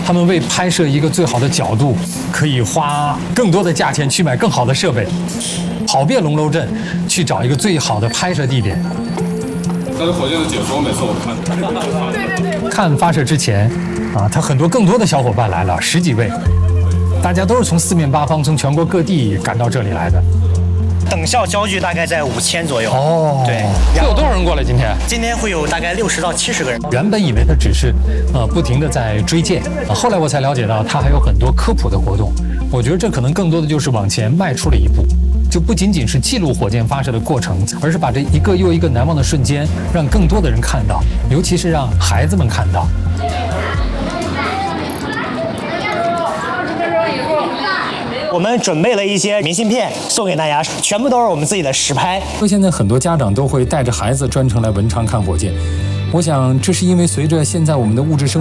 他们为拍摄一个最好的角度，可以花更多的价钱去买更好的设备，跑遍龙楼镇去找一个最好的拍摄地点。 但是火箭的解说每次我看， 看发射之前，他很多更多的小伙伴来了，10几位，大家都是从四面八方、从全国各地赶到这里来的。 等效焦距大概在5000左右。 哦， 对。 会有多少人过来？今天？ 今天会有大概60到70个人。 原本以为他只是不停地在追箭，后来我才了解到他还有很多科普的活动。我觉得这可能更多的就是往前迈出了一步，就不仅仅是记录火箭发射的过程，而是把这一个又一个难忘的瞬间让更多的人看到，尤其是让孩子们看到。 我们准备了一些明信片送给大家，全部都是我们自己的实拍。 现在很多家长都会带着孩子专程来文昌看火箭，我想这是因为随着现在我们的物质生